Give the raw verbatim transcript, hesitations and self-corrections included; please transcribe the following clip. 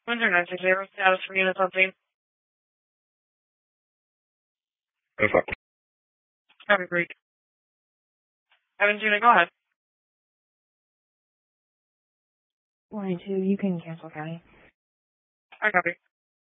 Windsor nine six zero, status for units on scene. Yes, sir. Copy, Greek. Evans unit, go ahead. Line two, you can cancel, County. I copy.